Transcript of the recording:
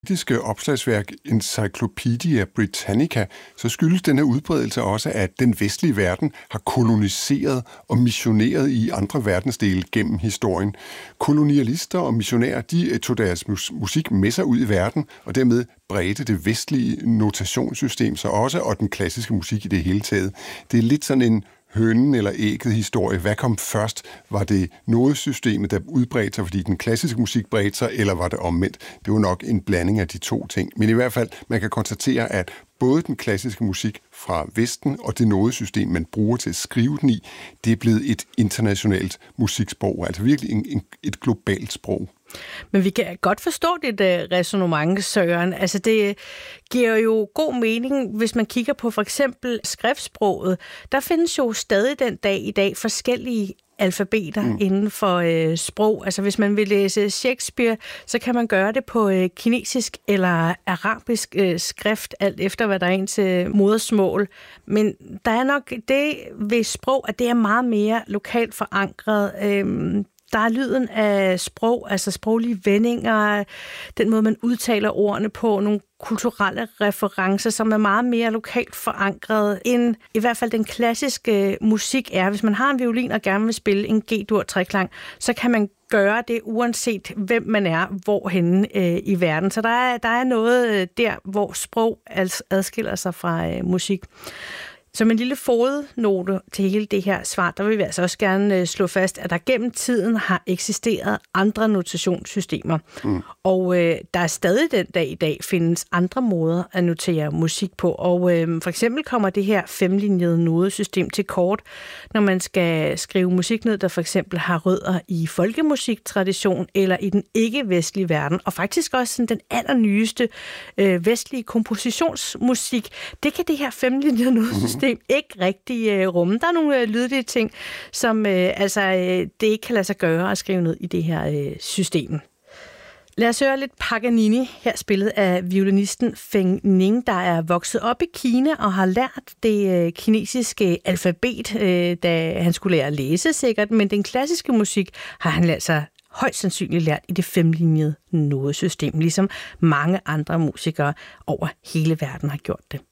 britiske opslagsværk Encyclopedia Britannica, så skyldes denne udbredelse også, at den vestlige verden har koloniseret og missioneret i andre verdensdele gennem historien. Kolonialister og missionærer, de tog deres musik med sig ud i verden, og dermed bredte det vestlige notationssystem så også, og den klassiske musik i det hele taget. Det er lidt sådan en hønen eller ægget historie. Hvad kom først? Var det nodesystemet, der udbredte sig, fordi den klassiske musik bredte sig, eller var det omvendt? Det var nok en blanding af de to ting. Men i hvert fald, man kan konstatere, at både den klassiske musik fra Vesten og det nodesystem, man bruger til at skrive den i, det er blevet et internationalt musiksprog, altså virkelig et globalt sprog. Men vi kan godt forstå dit ræsonnement, Søren. Altså det giver jo god mening, hvis man kigger på for eksempel skriftsproget. Der findes jo stadig den dag i dag forskellige alfabeter inden for sprog. Altså hvis man vil læse Shakespeare, så kan man gøre det på kinesisk eller arabisk skrift, alt efter hvad der er ens modersmål. Men der er nok det ved sprog, at det er meget mere lokalt forankret. Der er lyden af sprog, altså sproglige vendinger, den måde, man udtaler ordene på, nogle kulturelle referencer, som er meget mere lokalt forankret, end i hvert fald den klassiske musik er. Hvis man har en violin og gerne vil spille en G-dur treklang, så kan man gøre det, uanset hvem man er, hvorhenne i verden. Så der er noget der, hvor sprog adskiller sig fra musik. Som en lille fodnote til hele det her svar, der vil vi altså også gerne slå fast, at der gennem tiden har eksisteret andre notationssystemer. Og der er stadig den dag i dag findes andre måder at notere musik på. Og for eksempel kommer det her 5-linjede nodesystem til kort, når man skal skrive musik ned, der for eksempel har rødder i folkemusiktradition eller i den ikke-vestlige verden. Og faktisk også sådan den allernyeste vestlige kompositionsmusik. Det kan det her 5-linjede nodesystem ikke rigtig rumme. Der er nogle lydlige ting, som det ikke kan lade sig gøre at skrive ned i det her system. Lad os høre lidt Paganini, her spillet af violinisten Feng Ning, der er vokset op i Kina og har lært det kinesiske alfabet, da han skulle lære at læse sikkert, men den klassiske musik har han altså højst sandsynligt lært i det 5-linjede nodesystem, ligesom mange andre musikere over hele verden har gjort det.